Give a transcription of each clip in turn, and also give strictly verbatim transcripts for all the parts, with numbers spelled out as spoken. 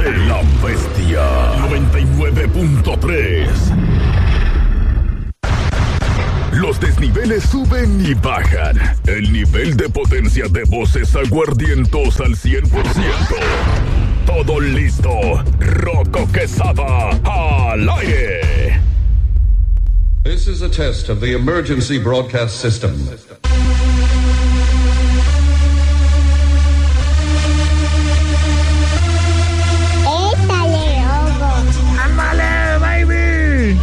de La Bestia noventa y nueve punto tres. Los desniveles suben y bajan. El nivel de potencia de voces aguardientos al cien por ciento. Todo listo. Rocco Quesada al aire. This is a test of the emergency broadcast system. ¡Échale, Hugo! ¡Ándale, baby!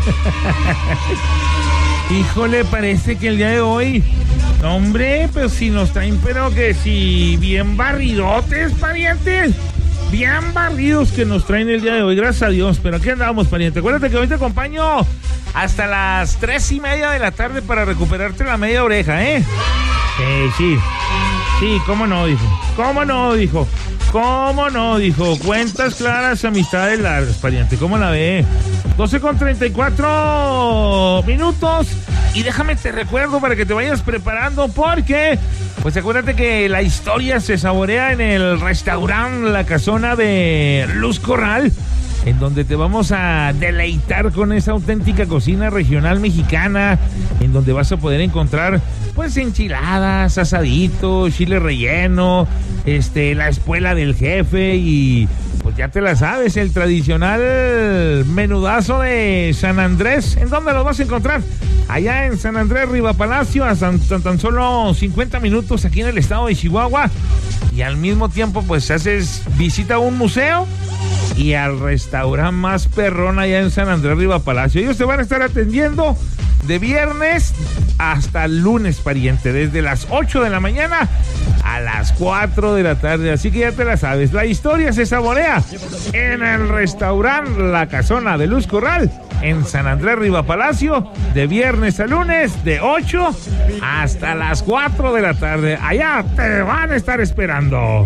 Híjole, parece que el día de hoy, hombre, pero si nos traen, pero que si bien barridotes, parientes, bien barridos que nos traen el día de hoy, gracias a Dios. Pero aquí andamos, pariente. Acuérdate que hoy te acompaño hasta las tres y media de la tarde para recuperarte la media oreja, ¿eh? Eh, sí, sí, cómo no, dijo, cómo no, dijo. ¿Cómo no? Dijo, cuentas claras, amistades largas, pariente. ¿Cómo la ve? doce con treinta y cuatro minutos. Y déjame te recuerdo para que te vayas preparando porque, pues acuérdate que la historia se saborea en el restaurante La Casona de Luz Corral, en donde te vamos a deleitar con esa auténtica cocina regional mexicana, en donde vas a poder encontrar pues enchiladas, asaditos, chile relleno, este, la espuela del jefe y pues ya te la sabes, el tradicional menudazo de San Andrés. ¿En dónde lo vas a encontrar? Allá en San Andrés Riva Palacio, a tan, tan, tan solo cincuenta minutos aquí en el estado de Chihuahua. Y al mismo tiempo pues haces visita a un museo y al restaurante más perrón allá en San Andrés Riva Palacio. Ellos te van a estar atendiendo de viernes hasta el lunes, pariente, desde las ocho de la mañana a las cuatro de la tarde. Así que ya te la sabes, la historia se saborea en el restaurante La Casona de Luz Corral en San Andrés Riva Palacio, de viernes a lunes, de ocho hasta las cuatro de la tarde. Allá te van a estar esperando.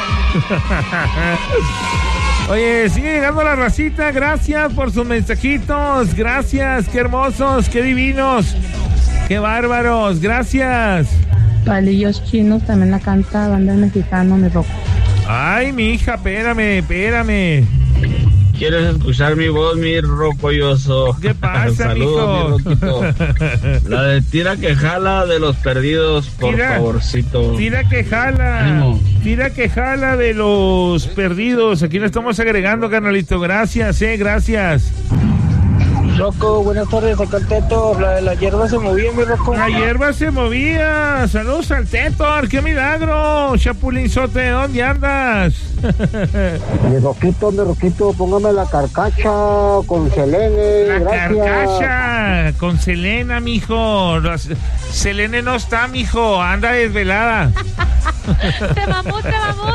Oye, sigue llegando la racita, gracias por sus mensajitos, gracias, qué hermosos, qué divinos, qué bárbaros, gracias. Palillos Chinos también la canta Banda Mexicano, mi Rocco. Ay, mi hija, espérame, espérame. ¿Quieres escuchar mi voz, mi rocolloso? ¿Qué pasa, Saludos, mijo? mi roquito. La de tira que jala de los perdidos, por Tira, favorcito. Tira que jala, Ánimo. Tira que jala de los perdidos. Aquí lo estamos agregando, carnalito. Gracias, eh, gracias. Rocco, buenas tardes, acá el Teto. La de la hierba se movía, mi Rocco. La hierba se movía. Saludos al Teto, qué milagro. Chapulinzote, ¿dónde andas? Mi Roquito, mi Roquito, póngame la carcacha con Selene. La gracias. carcacha con Selena, mijo. Selene no está, mijo. Anda desvelada. Te mamut, te mamut.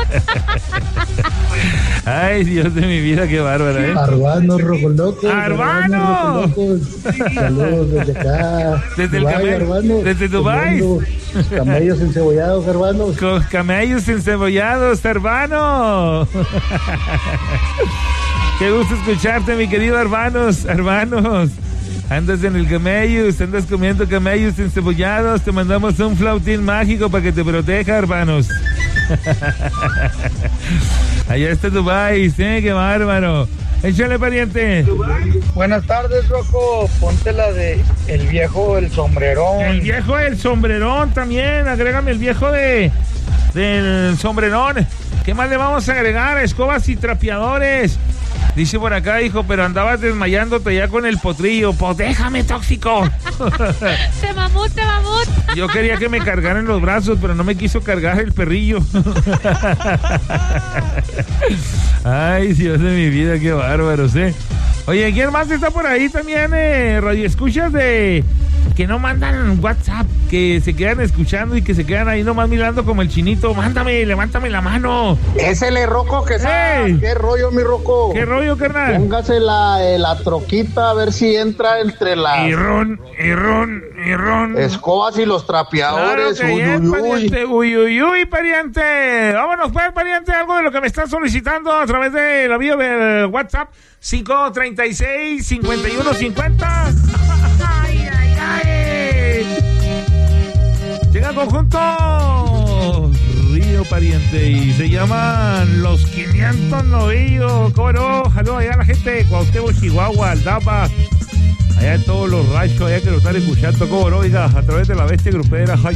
Ay, Dios de mi vida, qué bárbara, ¿eh? Arbano, Roco Loco. ¡Arbano! Saludos desde acá. Desde Dubái, el came- Arbano. desde Dubái. Comiendo Camellos encebollados, hermanos. Con camellos encebollados, hermano. Qué gusto escucharte, mi querido hermanos, hermanos. Andas en el camellos, andas comiendo camellos encebollados. Te mandamos un flautín mágico para que te proteja, hermanos. Allá está Dubái, ¿eh? Qué bárbaro. Échale, pariente. Buenas tardes, Rocco. Ponte la de El Viejo el Sombrerón. El viejo del sombrerón también. Agrégame el viejo de del sombrerón. ¿Qué más le vamos a agregar? Escobas y trapeadores. Dice por acá, hijo, pero andabas desmayándote ya con el potrillo. Pues déjame, tóxico. Te mamut, te mamut. Yo quería que me cargaran los brazos, pero no me quiso cargar el perrillo. Ay, Dios de mi vida, qué bárbaros, ¿eh? Oye, ¿quién más está por ahí también, eh? Radioescuchas de... que no mandan WhatsApp, que se quedan escuchando y que se quedan ahí nomás mirando como el chinito. Mándame, levántame la mano. Ésele, Rocco, que sabe. ¡Ey! ¿Qué rollo, mi Rocco? ¿Qué rollo, carnal? Póngase la, eh, la troquita a ver si entra entre las Y ron, y ron, y ron. escobas y los trapeadores. Claro que uy, yes, uy, uy. pariente. Uy, uy, uy, pariente. Vámonos, pues, pariente. Algo de lo que me estás solicitando a través de la vía del WhatsApp. cinco treinta y seis, cincuenta y uno cincuenta. Ay, ay, ay. Llega el conjunto Río pariente, y se llaman Los quinientos Novillos. ¿Cómo no? Saludos allá a la gente de Cuauhtémoc, Chihuahua, Aldapa, allá en todos los ranchos, allá que lo están escuchando, ¿cómo no? Oiga, a través de la bestia grupera. Ay,